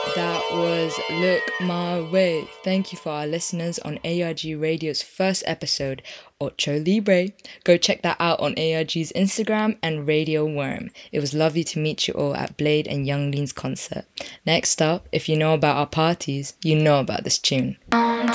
That was Look My Way. Thank you for our listeners on ARG Radio's first episode, Ocho Libre. Go check that out on ARG's Instagram and Radio Worm. It was lovely to meet you all at Blade and Young Lean's concert. Next up, if you know about our parties, you know about this tune.